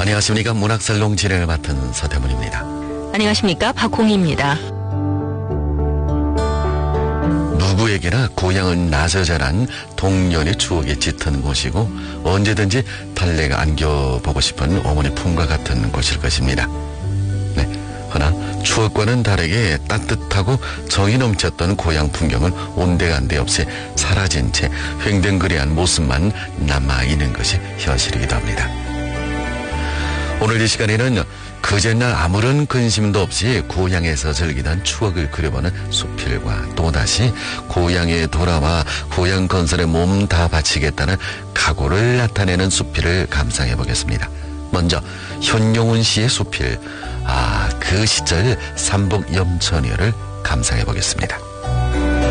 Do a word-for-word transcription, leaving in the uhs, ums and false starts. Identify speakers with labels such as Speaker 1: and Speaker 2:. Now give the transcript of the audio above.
Speaker 1: 안녕하십니까. 문학살롱 진행을 맡은 서태문입니다.
Speaker 2: 안녕하십니까. 박홍희입니다.
Speaker 1: 누구에게나 고향은 나서 자란 동년의 추억에 짙은 곳이고 언제든지 달래가 안겨보고 싶은 어머니 품과 같은 곳일 것입니다. 네, 허나 추억과는 다르게 따뜻하고 정이 넘쳤던 고향 풍경은 온데간데 없이 사라진 채 횡댕그레한 모습만 남아있는 것이 현실이기도 합니다. 오늘 이 시간에는 그제날 아무런 근심도 없이 고향에서 즐기던 추억을 그려보는 수필과 또다시 고향에 돌아와 고향 건설에 몸 다 바치겠다는 각오를 나타내는 수필을 감상해 보겠습니다. 먼저 현용운 씨의 수필, 아, 그 시절 삼복 염천여를 감상해 보겠습니다.